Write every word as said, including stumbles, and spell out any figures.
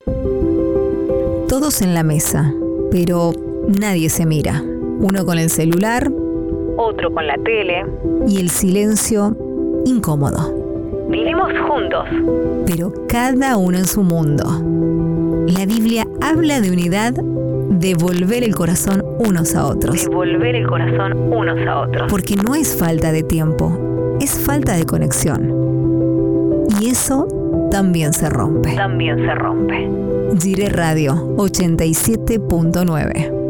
Todos en la mesa, pero nadie se mira. Uno con el celular, otro con la tele. Y el silencio incómodo. Vivimos juntos, pero cada uno en su mundo. La Biblia habla de unidad, de volver el corazón unos a otros. De volver el corazón unos a otros. Porque no es falta de tiempo, es falta de conexión. Y eso también se rompe. También se rompe. Gire Radio ochenta y siete punto nueve.